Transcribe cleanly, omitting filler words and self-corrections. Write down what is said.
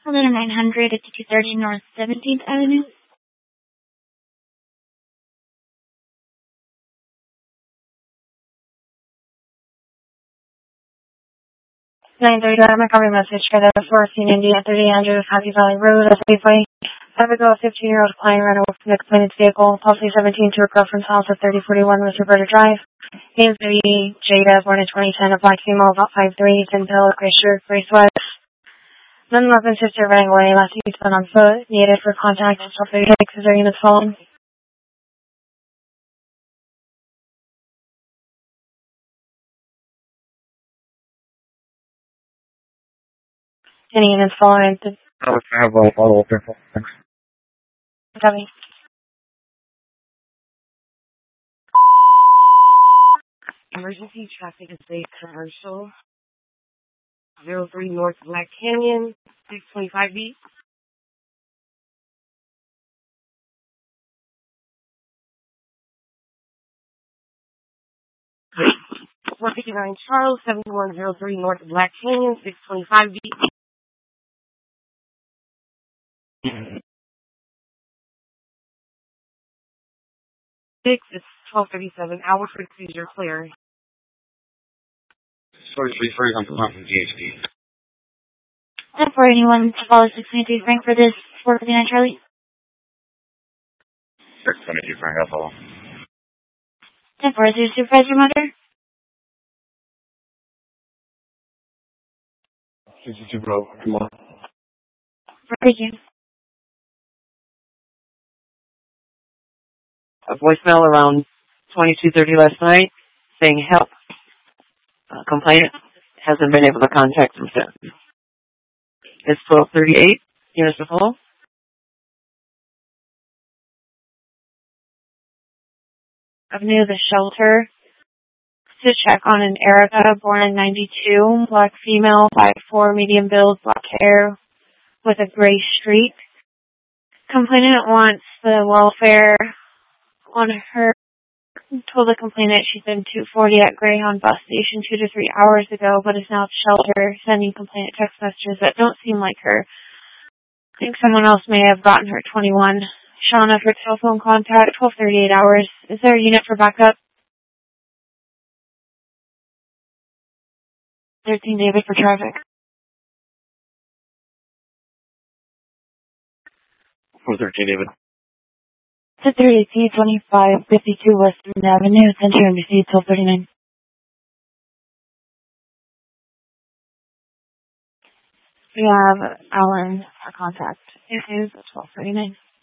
Hello, 900 at 230 North 17th Avenue. 9:30, I'm a copy message for the 14 India 30 Andrews, Happy Valley Road, Safeway. Abigail, a 15-year-old client ran over from the complainant's vehicle, policy 17 to a girlfriend's house at 3041 West Roberta Drive. Name's Jada, born in 2010, a black female, about 5'3", thin pill, gray shirt, gray sweats. None left and sister running away, last week spent on foot, needed for contact, 1236, is there units following? Any units following? I have a follow-up info. Thanks. Copy. Emergency traffic is based commercial. 03 North Black Canyon, 625B. Wait. 459 Charles, 7103 North Black Canyon, 625B. 6 is 1237. Hour for seizure clear. Sorry, I'm from GHD. And for anyone to follow 622 Frank for this 459 Charlie. 622 Frank, that's all. And for is your supervisor mother? 62 Bro, come on. Thank you. A voicemail around 22:30 last night saying help. Complainant hasn't been able to contact him since. It's 12:38. Units to follow. Avenue, the shelter, to check on an Erica, born in 92, black female, 5'4", medium build, black hair, with a gray streak. Complainant wants the welfare on her. Told the complainant she's been 240 at Greyhound bus station 2 to 3 hours ago, but is now at the shelter, sending complainant text messages that don't seem like her. I think someone else may have gotten her 21. Shauna for telephone contact, 12:38 hours. Is there a unit for backup? 13 David for traffic. 413 David. To 30T 2552 Western Avenue, Center NBC 1239. We have Alan for contact. It is 1239.